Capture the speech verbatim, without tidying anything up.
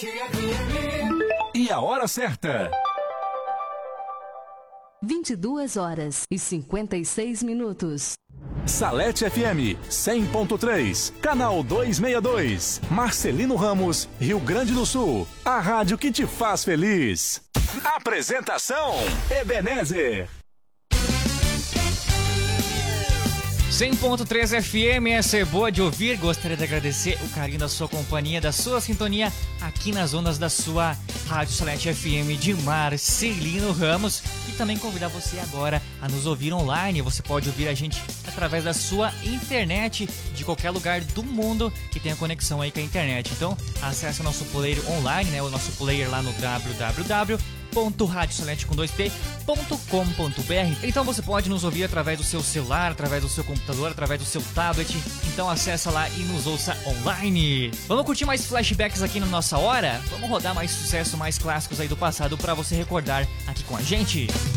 E a hora certa. vinte e duas horas e cinquenta e seis minutos. Salete F M cem ponto três, canal duzentos e sessenta e dois, Marcelino Ramos, Rio Grande do Sul. A rádio que te faz feliz. Apresentação: Ebenezer. cem ponto três F M, essa é boa de ouvir. Gostaria de agradecer o carinho da sua companhia, da sua sintonia aqui nas ondas da sua Rádio Salete F M de Marcelino Ramos. E também convidar você agora a nos ouvir online. Você pode ouvir a gente através da sua internet, de qualquer lugar do mundo que tenha conexão aí com a internet. Então, acesse o nosso player online, né? O nosso player lá no w w w ponto rádio salete com dois p ponto com ponto b r. Então você pode nos ouvir através do seu celular, através do seu computador, através do seu tablet. Então acessa lá e nos ouça online. Vamos curtir mais flashbacks aqui na nossa hora? Vamos rodar mais sucesso, mais clássicos aí do passado pra você recordar aqui com a gente.